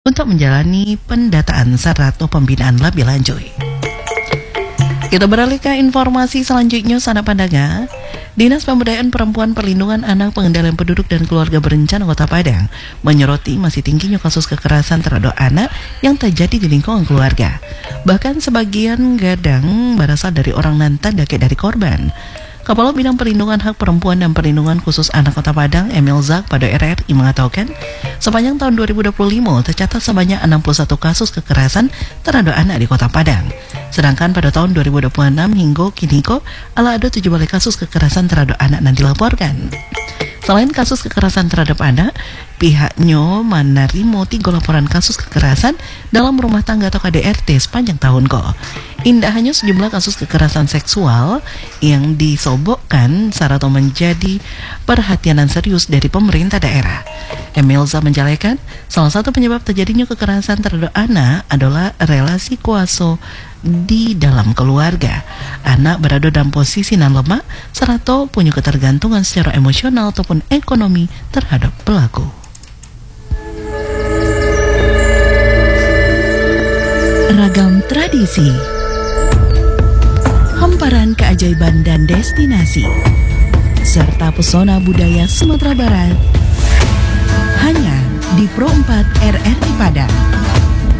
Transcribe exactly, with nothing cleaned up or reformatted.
untuk menjalani pendataan serta pembinaan lebih lanjut. Kita beralih ke informasi selanjutnya, sanak pandangan. Dinas Pemberdayaan Perempuan, Perlindungan Anak, Pengendalian Penduduk dan Keluarga Berencana Kota Padang menyoroti masih tingginya kasus kekerasan terhadap anak yang terjadi di lingkungan keluarga. Bahkan sebagian gadang berasal dari orang nantan dake dari korban. Kepala Bidang Perlindungan Hak Perempuan dan Perlindungan Khusus Anak Kota Padang, Emil Zak, pada R R I mengatakan, sepanjang tahun dua ribu dua puluh lima tercatat sebanyak enam puluh satu kasus kekerasan terhadap anak di Kota Padang. Sedangkan pada tahun dua ribu dua puluh enam hingga kini kok ala ada tujuh belas kasus kekerasan terhadap anak yang dilaporkan. Selain kasus kekerasan terhadap anak, pihaknya menerima tiga laporan kasus kekerasan dalam rumah tangga atau K D R T sepanjang tahun kok. Indah hanya sejumlah kasus kekerasan seksual yang disobokkan serta menjadi perhatian serius dari pemerintah daerah. Emilza menjelaskan, salah satu penyebab terjadinya kekerasan terhadap anak adalah relasi kuasa di dalam keluarga. Anak berada dalam posisi nan lemah serta punya ketergantungan secara emosional ataupun ekonomi terhadap pelaku. Ragam tradisi, hamparan keajaiban dan destinasi, serta pesona budaya Sumatera Barat hanya di Pro empat R R I Padang.